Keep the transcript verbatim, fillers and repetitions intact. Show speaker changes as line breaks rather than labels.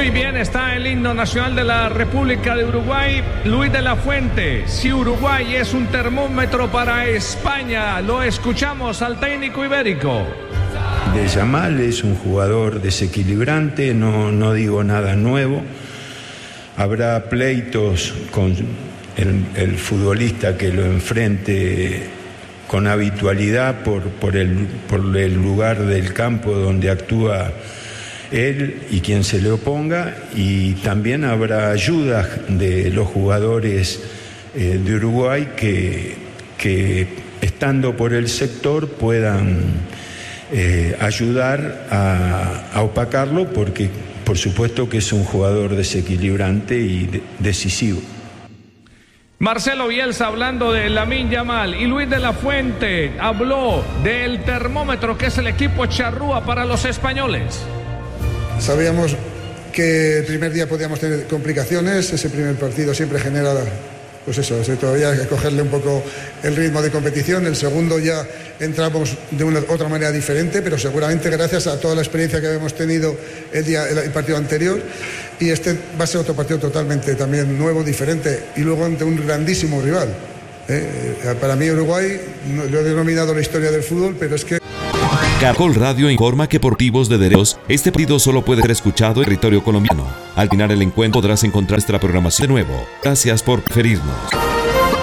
Muy bien, está el himno nacional de la República de Uruguay. Luis de la Fuente, si Uruguay es un termómetro para España, lo escuchamos al técnico ibérico.
De Yamal es un jugador desequilibrante, no, no digo nada nuevo. Habrá pleitos con el, el futbolista que lo enfrente con habitualidad por, por, el, por el lugar del campo donde actúa él y quien se le oponga, y también habrá ayudas de los jugadores eh, de Uruguay que, que estando por el sector puedan eh, ayudar a, a opacarlo, porque por supuesto que es un jugador desequilibrante y de, decisivo.
Marcelo Bielsa hablando de Lamine Yamal, y Luis de la Fuente habló del termómetro que es el equipo charrúa para los españoles.
Sabíamos que el primer día podíamos tener complicaciones, ese primer partido siempre genera, pues eso, todavía hay que cogerle un poco el ritmo de competición. El segundo ya entramos de una otra manera diferente, pero seguramente gracias a toda la experiencia que habíamos tenido el, día, el partido anterior, y este va a ser otro partido totalmente también nuevo, diferente, y luego ante un grandísimo rival. ¿eh? Para mí Uruguay, lo he denominado la historia del fútbol, pero es que...
Caracol Radio informa que por motivos de derechos, este partido solo puede ser escuchado en territorio colombiano. Al final el encuentro podrás encontrar nuestra programación de nuevo. Gracias por preferirnos.